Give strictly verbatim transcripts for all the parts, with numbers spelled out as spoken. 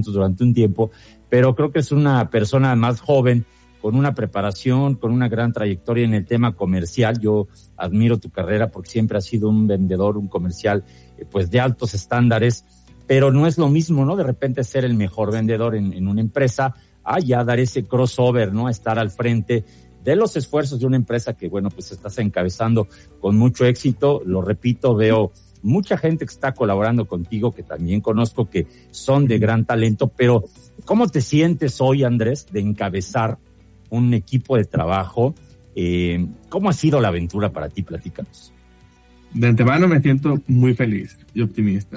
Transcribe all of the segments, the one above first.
juntos durante un tiempo, pero creo que es una persona más joven, con una preparación, con una gran trayectoria en el tema comercial. Yo admiro tu carrera porque siempre has sido un vendedor, un comercial, eh, pues de altos estándares, pero no es lo mismo, ¿no? De repente ser el mejor vendedor en, en una empresa, a ya dar ese crossover, ¿no? Estar al frente de los esfuerzos de una empresa que, bueno, pues estás encabezando con mucho éxito. Lo repito, veo mucha gente que está colaborando contigo, que también conozco que son de gran talento, pero ¿cómo te sientes hoy, Andrés, de encabezar un equipo de trabajo? Eh, ¿Cómo ha sido la aventura para ti? Platícanos. De antemano me siento muy feliz y optimista.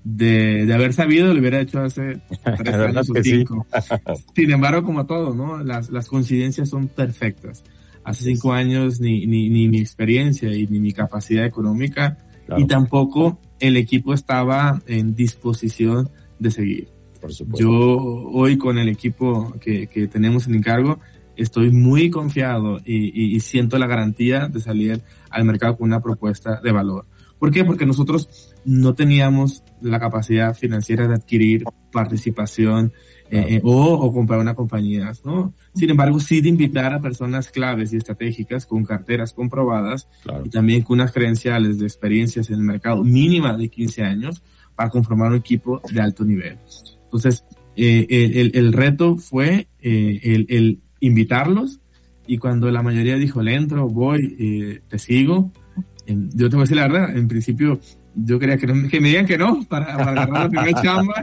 De, de haber sabido, lo hubiera hecho hace tres años o cinco. Sí. Sin embargo, como todo, ¿no? Las, las coincidencias son perfectas. Hace cinco años ni, ni, ni mi experiencia y ni mi capacidad económica, claro, y tampoco el equipo estaba en disposición de seguir. Por supuesto. Yo hoy con el equipo que, que tenemos en encargo, estoy muy confiado y, y, y siento la garantía de salir al mercado con una propuesta de valor. ¿Por qué? Porque nosotros no teníamos la capacidad financiera de adquirir participación eh, eh, o, o comprar una compañía, ¿no? Sin embargo, sí de invitar a personas claves y estratégicas con carteras comprobadas, claro, y también con unas credenciales de experiencias en el mercado mínima de quince años para conformar un equipo de alto nivel. Entonces, eh, el, el, el reto fue eh, el, el invitarlos, y cuando la mayoría dijo, le entro, voy, eh, te sigo, en, yo te voy a decir la verdad, en principio yo quería que, no, que me digan que no para, para agarrar la primera chamba,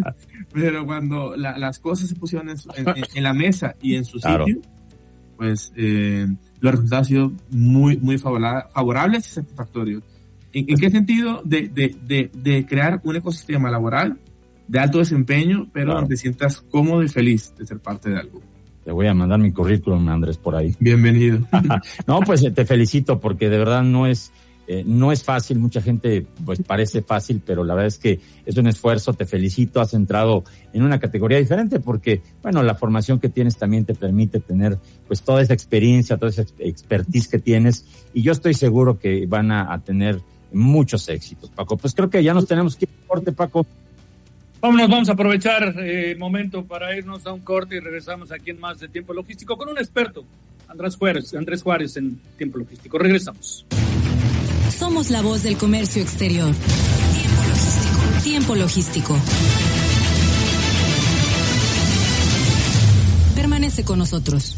pero cuando la, las cosas se pusieron en, su, en, en la mesa y en su claro. sitio, pues eh, los resultados han sido muy, muy favorable, favorables y satisfactorios. ¿En, en qué sentido? De, de, de, de crear un ecosistema laboral de alto desempeño, pero claro, donde te sientas cómodo y feliz de ser parte de algo. Te voy a mandar mi currículum, Andrés, por ahí. Bienvenido. No, pues te felicito porque de verdad no es eh, no es fácil. Mucha gente pues parece fácil, pero la verdad es que es un esfuerzo. Te felicito. Has entrado en una categoría diferente porque, bueno, la formación que tienes también te permite tener pues toda esa experiencia, toda esa expertise que tienes, y yo estoy seguro que van a, a tener muchos éxitos, Paco. Pues creo que ya nos tenemos que ir a corte, Paco. Vámonos, vamos a aprovechar eh, el momento para irnos a un corte y regresamos aquí en Más de Tiempo Logístico con un experto, Andrés Juárez, Andrés Juárez en Tiempo Logístico. Regresamos. Somos la voz del comercio exterior. Tiempo Logístico. Tiempo Logístico. Permanece con nosotros.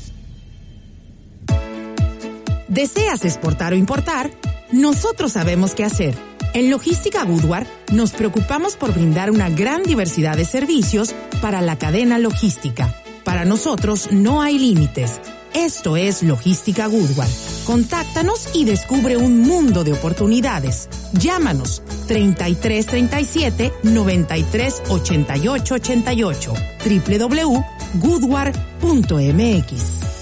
¿Deseas exportar o importar? Nosotros sabemos qué hacer. En Logística Goodward nos preocupamos por brindar una gran diversidad de servicios para la cadena logística. Para nosotros no hay límites. Esto es Logística Goodward. Contáctanos y descubre un mundo de oportunidades. Llámanos treinta y tres treinta y siete noventa y tres ochenta y ocho ochenta y ocho doble u doble u doble u punto goodward punto m x.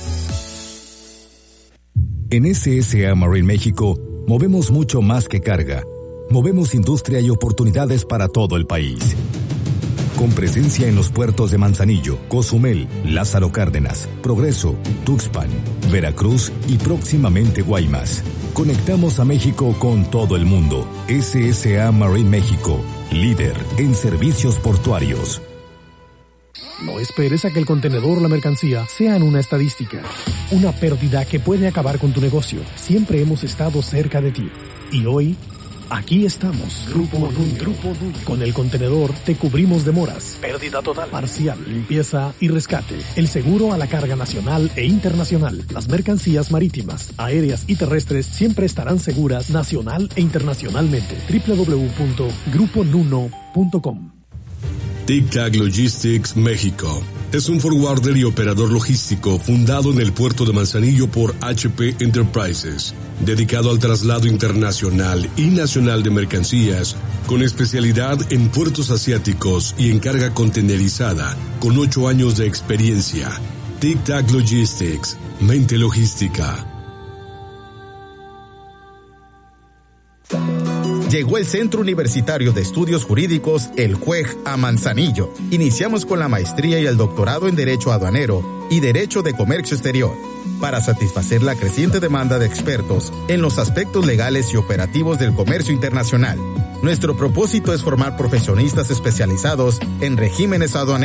En S S A Marine México movemos mucho más que carga. Movemos industria y oportunidades para todo el país. Con presencia en los puertos de Manzanillo, Cozumel, Lázaro Cárdenas, Progreso, Tuxpan, Veracruz y próximamente Guaymas. Conectamos a México con todo el mundo. S S A Marine México, líder en servicios portuarios. No esperes a que el contenedor o la mercancía sean una estadística, una pérdida que puede acabar con tu negocio. Siempre hemos estado cerca de ti. Y hoy, aquí estamos. Grupo Núñez. Grupo Núñez. Con el contenedor te cubrimos demoras, pérdida total, parcial, limpieza y rescate. El seguro a la carga nacional e internacional. Las mercancías marítimas, aéreas y terrestres siempre estarán seguras nacional e internacionalmente. doble u doble u doble u punto grupo nuno punto com. Tic-Tac Logistics México es un forwarder y operador logístico fundado en el puerto de Manzanillo por H P Enterprises, dedicado al traslado internacional y nacional de mercancías, con especialidad en puertos asiáticos y en carga contenerizada, con ocho años de experiencia. Tic-Tac Logistics, mente logística. Llegó el Centro Universitario de Estudios Jurídicos, el C U E G, a Manzanillo. Iniciamos con la maestría y el doctorado en Derecho Aduanero y Derecho de Comercio Exterior, para satisfacer la creciente demanda de expertos en los aspectos legales y operativos del comercio internacional. Nuestro propósito es formar profesionistas especializados en regímenes aduaneros